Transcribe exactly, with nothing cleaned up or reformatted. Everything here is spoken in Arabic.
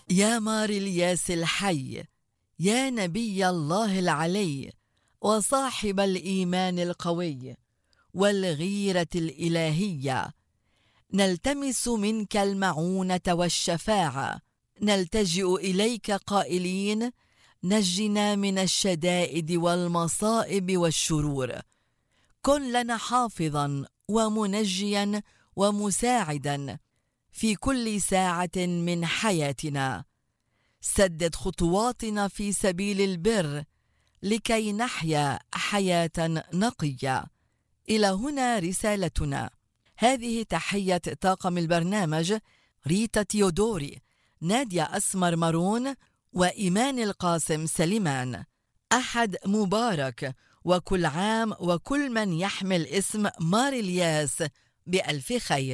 يا مار الياس الحي، يا نبي الله العلي، وصاحب الإيمان القوي والغيرة الإلهية، نلتمس منك المعونة والشفاعة، نلتجئ إليك قائلين: نجنا من الشدائد والمصائب والشرور، كن لنا حافظا ومنجيا ومساعدا في كل ساعة من حياتنا، سدد خطواتنا في سبيل البر لكي نحيا حياة نقية. إلى هنا رسالتنا. هذه تحية طاقم البرنامج: ريتا تيودوري، نادية أسمر مارون، وإيمان القاسم سليمان. أحد مبارك، وكل عام وكل من يحمل اسم مار الياس بألف خير.